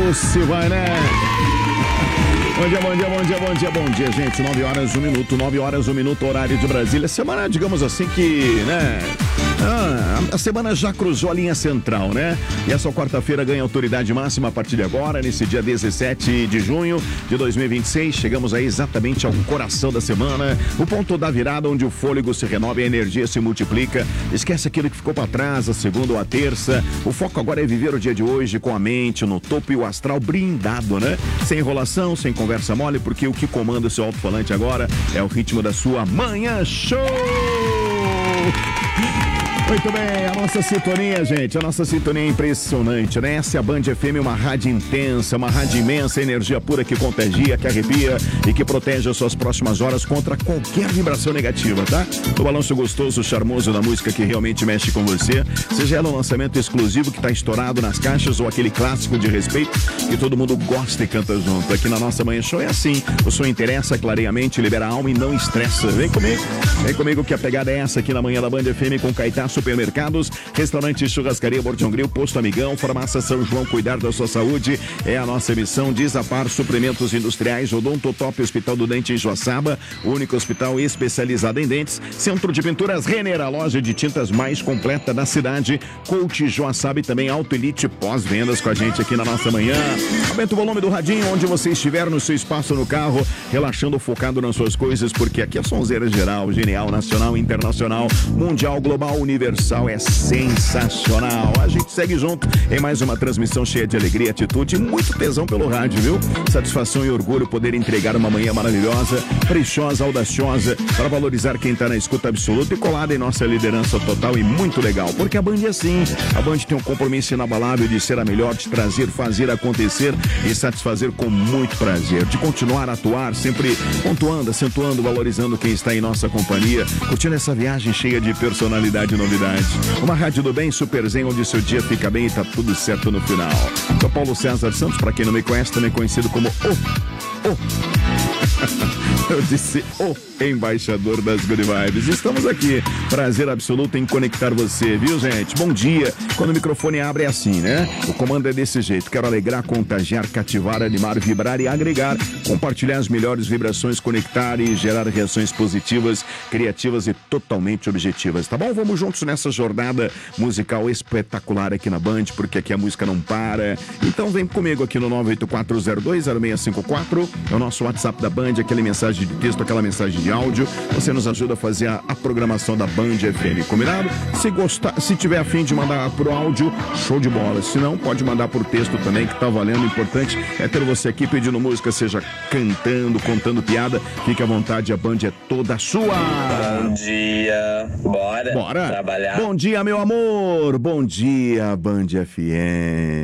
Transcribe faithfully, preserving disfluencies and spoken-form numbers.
se vai, né? Bom dia, bom dia, bom dia, bom dia, bom dia, gente. nove horas, um minuto, nove horas, um minuto, horário de Brasília. Semana, digamos assim, que, né? Ah, a semana já cruzou a linha central, né? E essa quarta-feira ganha autoridade máxima a partir de agora, nesse dia dezessete de junho de dois mil e vinte e seis. Chegamos aí exatamente ao coração da semana, o ponto da virada onde o fôlego se renova e a energia se multiplica. Esquece aquilo que ficou para trás, a segunda ou a terça. O foco agora é viver o dia de hoje com a mente no topo e o astral brindado, né? Sem enrolação, sem conversa mole, porque o que comanda o seu alto-falante agora é o ritmo da sua Manhã Show! Muito bem, a nossa sintonia, gente, a nossa sintonia é impressionante, né? Essa é a Band F M, uma rádio intensa, uma rádio imensa, energia pura que contagia, que arrepia e que protege as suas próximas horas contra qualquer vibração negativa, tá? O balanço gostoso, charmoso da música que realmente mexe com você, seja ela um lançamento exclusivo que tá estourado nas caixas ou aquele clássico de respeito que todo mundo gosta e canta junto. Aqui na nossa Manhã Show é assim, o som interessa, clareia a mente, libera a alma e não estressa. Vem comigo, vem comigo que a pegada é essa aqui na manhã da Band F M com Caetano Supermercados, restaurante Churrascaria Bortão Grill, Posto Amigão, Farmácia São João, cuidar da sua saúde é a nossa missão. Desapar Suprimentos Industriais, Odontotop Hospital do Dente em Joaçaba, o único hospital especializado em dentes. Centro de Pinturas Renner, a loja de tintas mais completa da cidade. Coach Joaçaba e também Auto Elite pós-vendas com a gente aqui na nossa manhã. Aumenta o volume do radinho onde você estiver no seu espaço no carro, relaxando, focado nas suas coisas, porque aqui é sonzeira geral, genial, nacional, internacional, mundial, global, universal. É sensacional. A gente segue junto em mais uma transmissão cheia de alegria, atitude e muito tesão pelo rádio, viu? Satisfação e orgulho poder entregar uma manhã maravilhosa, preciosa, audaciosa, para valorizar quem está na escuta absoluta e colada em nossa liderança total e muito legal. Porque a Band é assim. A Band tem um compromisso inabalável de ser a melhor, de trazer, fazer acontecer e satisfazer com muito prazer. De continuar a atuar, sempre pontuando, acentuando, valorizando quem está em nossa companhia, curtindo essa viagem cheia de personalidade e novidade. Uma rádio do bem, super zen, onde seu dia fica bem e tá tudo certo no final. Sou Paulo César Santos, para quem não me conhece, também conhecido como o... o... Eu disse o embaixador das Good Vibes. Estamos aqui, prazer absoluto em conectar você, viu, gente? Bom dia. Quando o microfone abre é assim, né? O comando é desse jeito. Quero alegrar, contagiar, cativar, animar, vibrar e agregar. Compartilhar as melhores vibrações, conectar e gerar reações positivas, criativas e totalmente objetivas, tá bom? Vamos juntos nessa jornada musical espetacular aqui na Band, porque aqui a música não para. Então vem comigo aqui no nove oito quatro zero dois zero seis cinco quatro. É o nosso WhatsApp da Band, aquela mensagem de texto, aquela mensagem de áudio. Você nos ajuda a fazer a, a programação da Band F M, combinado? Se gostar, se tiver a fim de mandar pro áudio, show de bola. Se não, pode mandar por texto também, que tá valendo. O importante é ter você aqui pedindo música, seja cantando, contando piada. Fique à vontade, a Band é toda sua. Bom dia, bora? Bora. Trabalhar. Bom dia, meu amor. Bom dia, Band F M.